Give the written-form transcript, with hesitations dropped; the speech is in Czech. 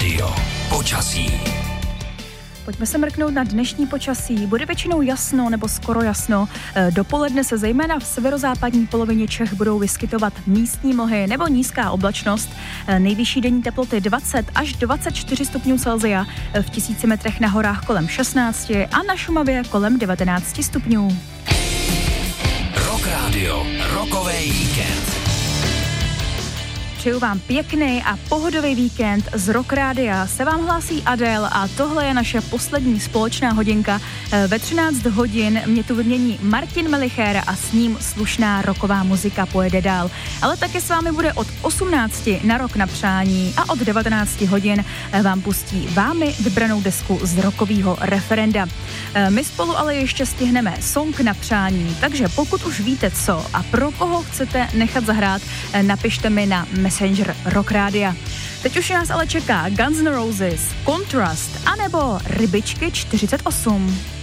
rádio. Počasí. Pojďme se mrknout na dnešní počasí. Bude většinou jasno nebo skoro jasno. Dopoledne se zejména v severozápadní polovině Čech budou vyskytovat místní mlhy nebo nízká oblačnost. Nejvyšší denní teploty 20 až 24 stupňů Celsia, v 1000 metrech na horách kolem 16 a na Šumavě kolem 19 stupňů. Rock Radio, rokový víkend. Přeju vám pěkný a pohodový víkend. Z Rock Rádia se vám hlásí Adele a tohle je naše poslední společná hodinka. Ve 13 hodin mě tu vymění Martin Melicher a s ním slušná rocková muzika pojede dál. Ale taky s vámi bude od 18 na Rock na přání a od 19 hodin vám pustí vámi vybranou desku z rockového referenda. My spolu ale ještě stihneme song na přání, takže pokud už víte co a pro koho chcete nechat zahrát, napište mi na Messenger Rock Rádia. Teď už nás ale čeká Guns N' Roses, Contrast anebo Rybičky 48.